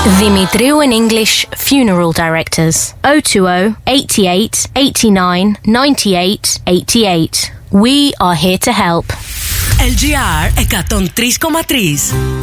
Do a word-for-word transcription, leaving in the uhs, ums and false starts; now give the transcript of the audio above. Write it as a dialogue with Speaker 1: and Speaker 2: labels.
Speaker 1: Dimitriou and English Funeral Directors. oh two oh, eighty-eight, eighty-nine, ninety-eight, eighty-eight. We are here to help.
Speaker 2: L G R εκατόν τρία κόμμα τρία.